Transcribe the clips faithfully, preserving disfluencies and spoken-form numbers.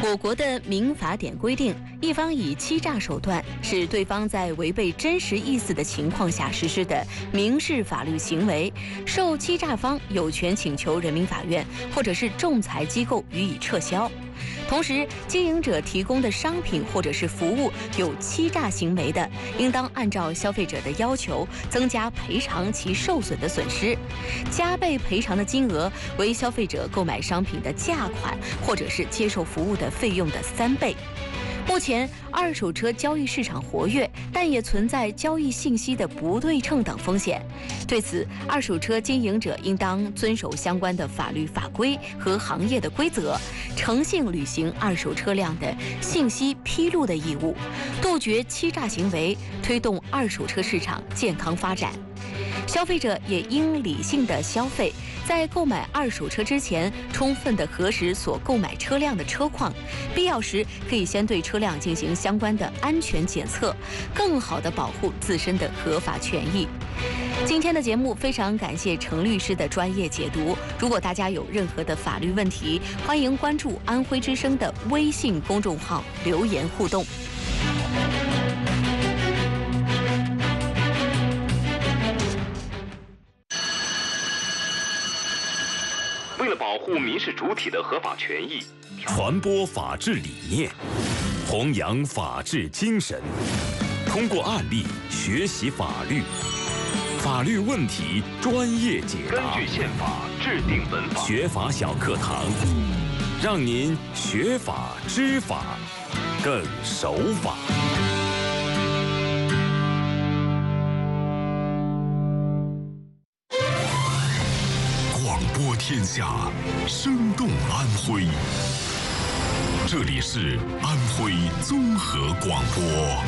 我国的民法典规定，一方以欺诈手段使对方在违背真实意思的情况下实施的民事法律行为，受欺诈方有权请求人民法院或者是仲裁机构予以撤销。同时，经营者提供的商品或者是服务有欺诈行为的，应当按照消费者的要求增加赔偿其受损的损失，加倍赔偿的金额为消费者购买商品的价款或者是接受服务的费用的三倍。目前，二手车交易市场活跃，但也存在交易信息的不对称等风险。对此，二手车经营者应当遵守相关的法律法规和行业的规则，诚信履行二手车辆的信息披露的义务，杜绝欺诈行为，推动二手车市场健康发展。消费者也应理性的消费，在购买二手车之前，充分的核实所购买车辆的车况，必要时可以先对车辆进行相关的安全检测，更好地保护自身的合法权益。今天的节目非常感谢程律师的专业解读。如果大家有任何的法律问题，欢迎关注安徽之声的微信公众号留言互动。 为了保护民事主体的合法权益， 传播法治理念，弘扬法治精神，通过案例学习法律，法律问题专业解答， 根据宪法制定文法， 学法小课堂，让您学法知法，更守法。 播天下，生动安徽。这里是安徽综合广播。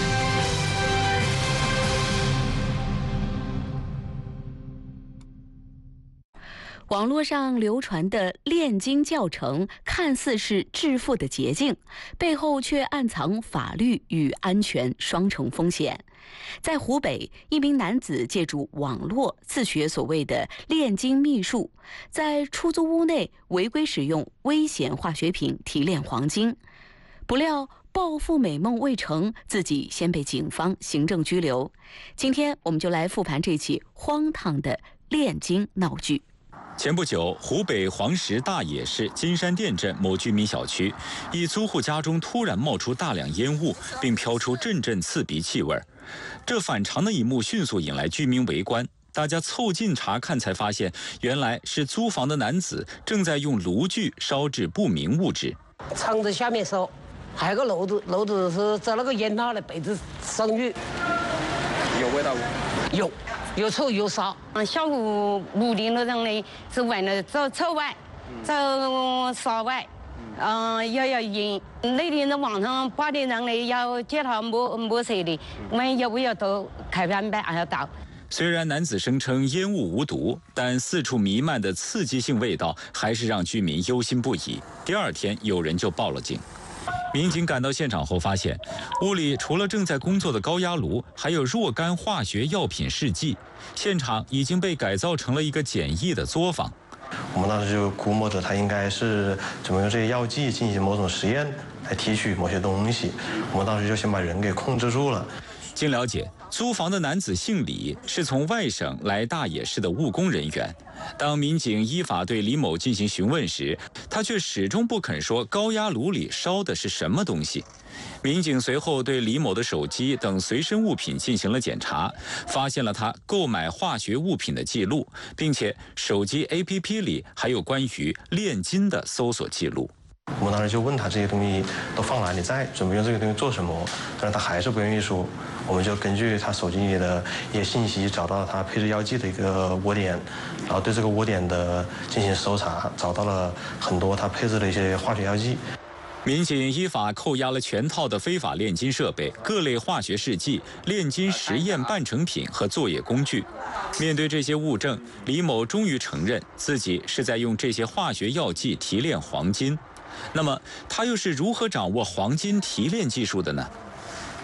网络上流传的炼金教程看似是致富的捷径，背后却暗藏法律与安全双重风险。在湖北，一名男子借助网络自学所谓的炼金秘术，在出租屋内违规使用危险化学品提炼黄金，不料暴富美梦未成，自己先被警方行政拘留。今天我们就来复盘这起荒唐的炼金闹剧。 前不久，湖北黄石大冶市金山店镇某居民小区，一租户家中突然冒出大量烟雾，并飘出阵阵刺鼻气味。这反常的一幕迅速引来居民围观，大家凑近查看，才发现原来是租房的男子正在用炉具烧制不明物质。 窗子下面烧，还有个漏子，漏子是在那个烟那的被子上去。 有味道吗？ 有。又臭又骚。 嗯，小屋屋顶那上呢是闻了走臭味，走骚味，嗯，要要烟。那天在网上八点钟呢要叫他没没谁的，问要不要到开盘办还要到。 虽然男子声称烟雾无毒，但四处弥漫的刺激性味道还是让居民忧心不已。第二天，有人就报了警。民警赶到现场后发现，屋里除了正在工作的高压炉，还有若干化学药品试剂。现场已经被改造成了一个简易的作坊。 我们当时就估摸着他应该是怎么用这些药剂进行某种实验，来提取某些东西。我们当时就先把人给控制住了。 经了解，租房的男子姓李，是从外省来大冶市的务工人员。当民警依法对李某进行询问时，他却始终不肯说高压炉里烧的是什么东西。民警随后对李某的手机等随身物品进行了检查，发现了他购买化学物品的记录，并且手机 A P P 里还有关于炼金的搜索记录。 我们当时就问他这些东西都放哪里在，准备用这个东西做什么，但是他还是不愿意说。我们就根据他手机里的一些信息，找到了他配置药剂的一个窝点，然后对这个窝点的进行搜查，找到了很多他配置的一些化学药剂。 民警依法扣押了全套的非法炼金设备、各类化学试剂、炼金实验半成品和作业工具。面对这些物证，李某终于承认自己是在用这些化学药剂提炼黄金。那么，他又是如何掌握黄金提炼技术的呢？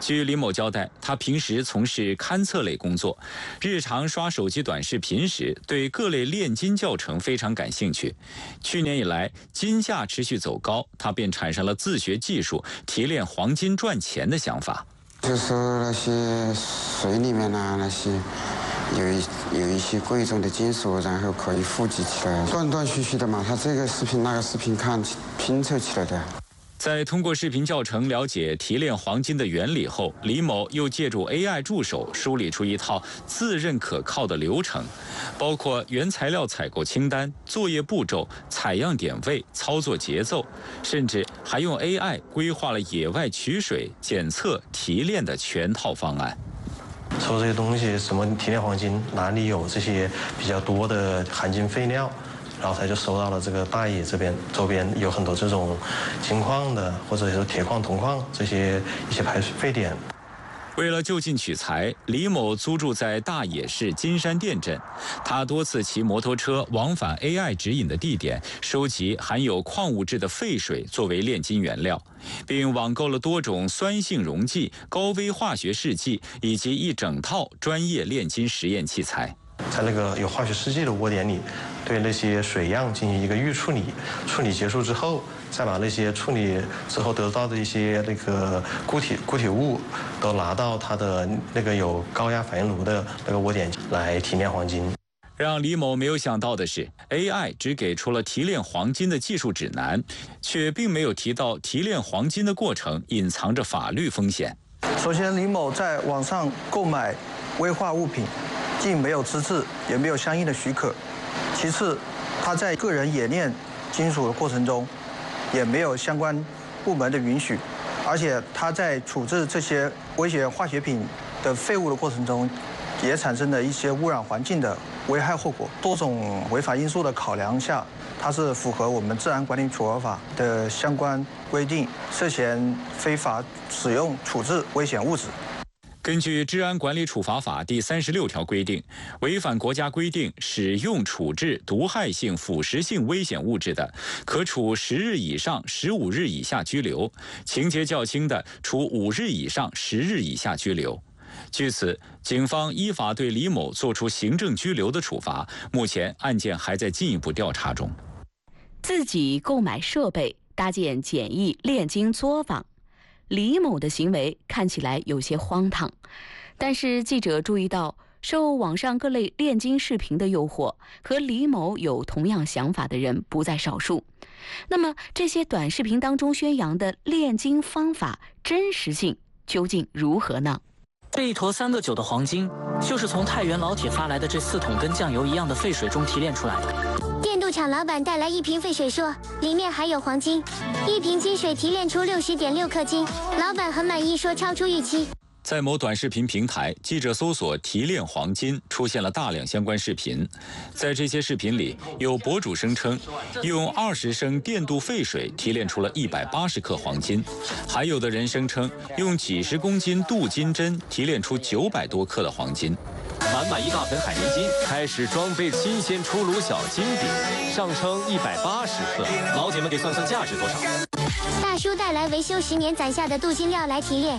据李某交代，他平时从事勘测类工作，日常刷手机短视频时，对各类炼金教程非常感兴趣。去年以来，金价持续走高，他便产生了自学技术、提炼黄金赚钱的想法。 就是那些水里面啊，那些有一有一些贵重的金属，然后可以富集起来，断断续续的嘛。他这个视频那个视频看拼凑起来的。 在通过视频教程了解提炼黄金的原理后，李某又借助 A I 助手梳理出一套自认可靠的流程，包括原材料采购清单、作业步骤、采样点位、操作节奏，甚至还用 A I 规划了野外取水、检测、提炼的全套方案。 说这些东西，什么提炼黄金，哪里有这些比较多的含金废料？然后他就收到了这个大冶这边周边有很多这种金矿的，或者是铁矿、铜矿这些一些排水废点。 为了就近取材，李某租住在大冶市金山店镇。他多次骑摩托车往返 A I 指引的地点，收集含有矿物质的废水作为炼金原料，并网购了多种酸性溶剂、高微化学试剂以及一整套专业炼金实验器材。 在那个有化学试剂的窝点里，对那些水样进行一个预处理，处理结束之后，再把那些处理之后得到的一些那个固体固体物，都拿到它的那个有高压反应炉的那个窝点来提炼黄金。 让李某没有想到的是 ，A I 只给出了提炼黄金的技术指南，却并没有提到提炼黄金的过程隐藏着法律风险。 首先，李某在网上购买危化物品，既没有资质，也没有相应的许可。其次，他在个人冶炼金属的过程中，也没有相关部门的允许，而且他在处置这些危险化学品的废物的过程中，也产生了一些污染环境的危害后果。多种违法因素的考量下，它是符合我们治安管理处罚法的相关规定，涉嫌非法使用处置危险物质。 根据《治安管理处罚法》第三十六条规定，违反国家规定使用、处置毒害性、腐蚀性危险物质的，可处十日以上十五日以下拘留；情节较轻的，处五日以上十日以下拘留。据此，警方依法对李某作出行政拘留的处罚，目前案件还在进一步调查中。 自己购买设备，搭建简易炼金作坊。李某的行为看起来有些荒唐，但是记者注意到，受网上各类炼金视频的诱惑，和李某有同样想法的人不在少数。那么，这些短视频当中宣扬的炼金方法真实性究竟如何呢？ 这一坨三个九的黄金，就是从太原老铁发来的这四桶跟酱油一样的废水中提炼出来的。 电镀厂老板带来一瓶废水说，里面还有黄金，一瓶金水提炼出六十点六克金，老板很满意，说超出预期。 在某短视频平台，记者搜索“提炼黄金”，出现了大量相关视频。在这些视频里，有博主声称用二十升电镀废水提炼出了一百八十克黄金，还有的人声称用几十公斤镀金针提炼出九百多克的黄金。 满满一大盆海绵金，开始装备新鲜出炉小金饼，上称一百八十克。老铁们给算算价值多少？ 大叔带来维修十年攒下的镀金料来提炼，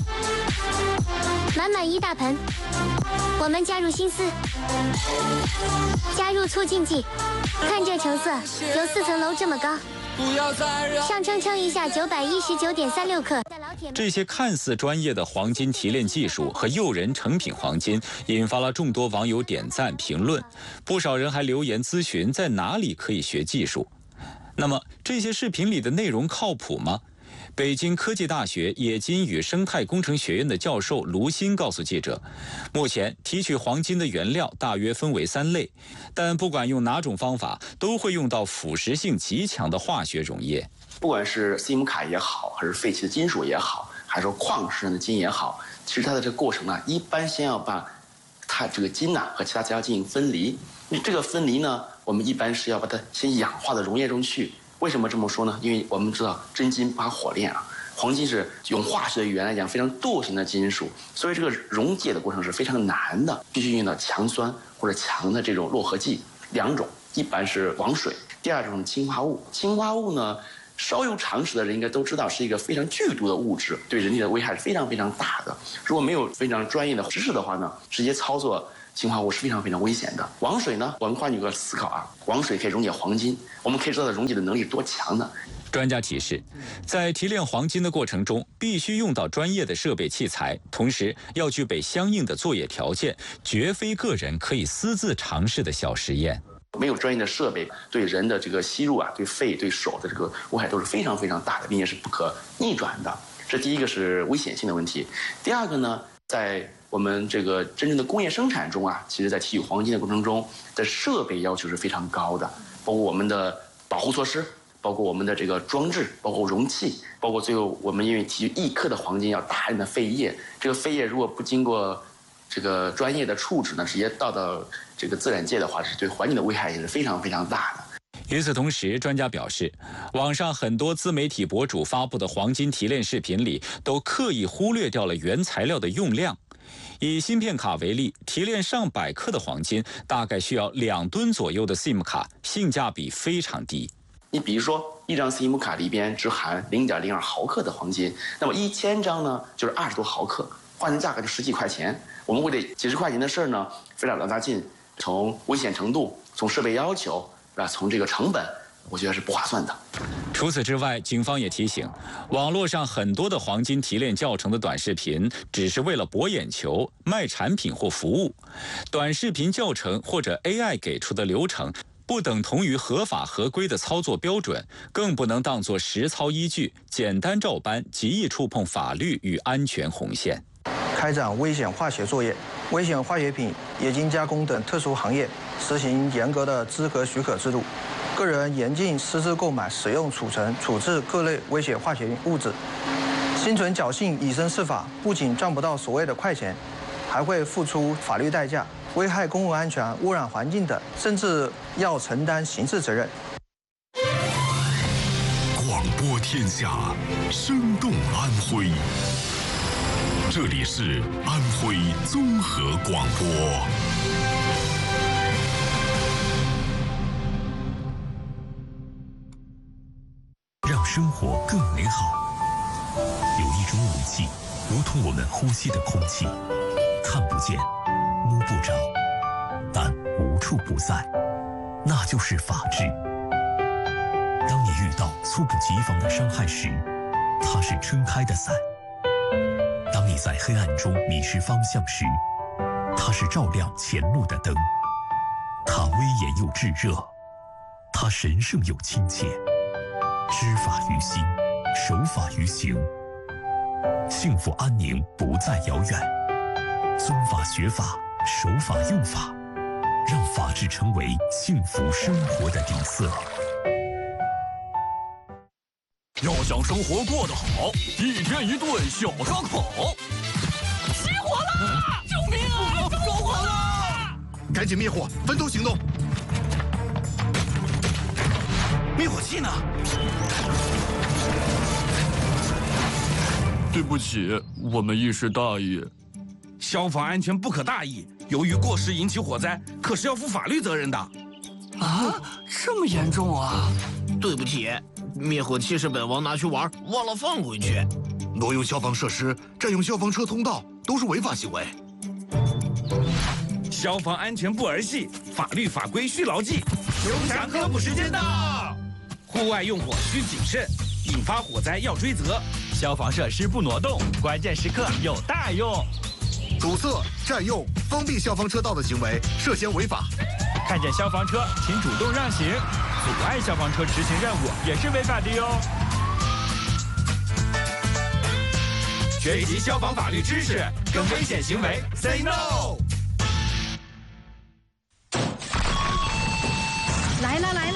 满满一大盆。我们加入心思，加入促进剂，看这成色，有四层楼这么高。上称称一下九百一十九点三六克。 这些看似专业的黄金提炼技术和诱人成品黄金，引发了众多网友点赞评论，不少人还留言咨询在哪里可以学技术。那么这些视频里的内容靠谱吗？北京科技大学冶金与生态工程学院的教授卢鑫告诉记者，目前提取黄金的原料大约分为三类，但不管用哪种方法，都会用到腐蚀性极强的化学溶液。 不管是 C 姆卡也好，还是废弃的金属也好，还是说矿石上的金也好，其实它的这个过程呢，一般先要把它这个金呐和其他材料进行分离。这个分离呢，我们一般是要把它先氧化到溶液中去。为什么这么说呢？因为我们知道真金不怕火炼啊，黄金是用化学的语言来讲非常惰性的金属，所以这个溶解的过程是非常难的，必须用到强酸或者强的这种络合剂两种，一般是王水，第二种是氰化物。氰化物呢， 稍有常识的人应该都知道，是一个非常剧毒的物质，对人体的危害是非常非常大的。如果没有非常专业的知识的话呢，直接操作氰化物是非常非常危险的。王水呢，我们换一个思考啊，王水可以溶解黄金，我们可以知道它溶解的能力多强呢？ 专家提示，在提炼黄金的过程中，必须用到专业的设备器材，同时要具备相应的作业条件，绝非个人可以私自尝试的小实验。 没有专业的设备，对人的这个吸入啊，对肺、对手的这个危害都是非常非常大的，并且是不可逆转的。这第一个是危险性的问题。第二个呢，在我们这个真正的工业生产中啊，其实在提取黄金的过程中的设备要求是非常高的，包括我们的保护措施，包括我们的这个装置，包括容器，包括最后我们因为提取一克的黄金要大量的废液，这个废液如果不经过这个专业的处置呢，直接倒到这个自然界的话，是对环境的危害也是非常非常大的。 与此同时，专家表示，网上很多自媒体博主发布的黄金提炼视频里，都刻意忽略掉了原材料的用量。以芯片卡为例，提炼上百克的黄金，大概需要两吨左右的 SIM 卡，性价比非常低。 你比如说，一张 SIM 卡里边只含零点零二毫克的黄金，那么一千张呢，就是二十多毫克，换成价格就十几块钱。我们为了几十块钱的事儿呢，费了老大劲，从危险程度，从设备要求，啊，从这个成本，我觉得是不划算的。 除此之外，警方也提醒，网络上很多的黄金提炼教程的短视频，只是为了博眼球、卖产品或服务。短视频教程或者 A I 给出的流程，不等同于合法合规的操作标准，更不能当作实操依据，简单照搬极易触碰法律与安全红线。 开展危险化学作业，危险化学品、冶金加工等特殊行业实行严格的资格许可制度。个人严禁私自购买、使用、储存、处置各类危险化学物质。心存侥幸、以身试法，不仅赚不到所谓的快钱，还会付出法律代价，危害公共安全、污染环境等，甚至要承担刑事责任。 广播天下，生动安徽。这里是安徽综合广播。 让生活更美好。有一种武器，如同我们呼吸的空气，看不见，摸不着，但无处不在，那就是法治。当你遇到猝不及防的伤害时，它是撑开的伞；当你在黑暗中迷失方向时，它是照亮前路的灯。它威严又炙热，它神圣又亲切。知法于心，守法于行，幸福安宁不再遥远。遵法学法，守法用法，让法治成为幸福生活的底色。 要想生活过得好，一天一顿小烧烤。 失火了！救命啊！着火了！ 赶紧灭火，分头行动。 灭火器呢？对不起，我们一时大意。 消防安全不可大意，由于过失引起火灾，可是要负法律责任的。 啊，这么严重啊！ 对不起，灭火器是本王拿去玩，忘了放回去。 挪用消防设施、占用消防车通道都是违法行为。 消防安全不儿戏，法律法规需牢记。 熊强科普时间到。 户外用火需谨慎，引发火灾要追责。 消防设施不挪动，关键时刻有大用。 堵塞、占用、封闭消防车道的行为涉嫌违法。 看见消防车，请主动让行。阻碍消防车执行任务也是违法的哟。 学习消防法律知识，跟危险行为 say no。 来了来了！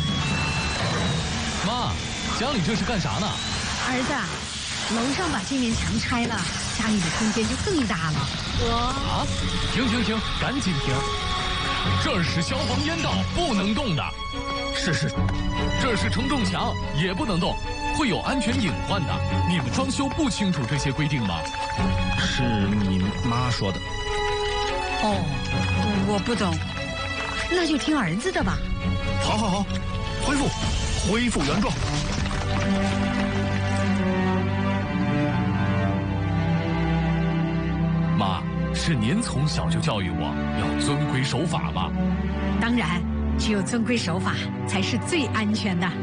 妈，家里这是干啥呢？ 儿子，楼上把这面墙拆了，家里的空间就更大了。我啊，停停停，赶紧停！这是消防烟道，不能动的。是是，这是承重墙，也不能动，会有安全隐患的。你们装修不清楚这些规定吗？ 是你妈说的。 哦，我不懂，那就听儿子的吧。 好好好，恢复，恢复原状。 妈，是您从小就教育我要遵规守法吗？ 当然，只有遵规守法才是最安全的。